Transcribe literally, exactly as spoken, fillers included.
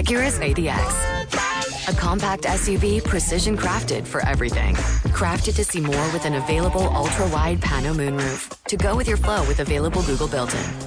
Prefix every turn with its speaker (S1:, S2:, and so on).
S1: Urus A D X. A compact S U V precision crafted for everything. Crafted to see more with an available ultra-wide pano moonroof. To go with your flow with available Google built-in.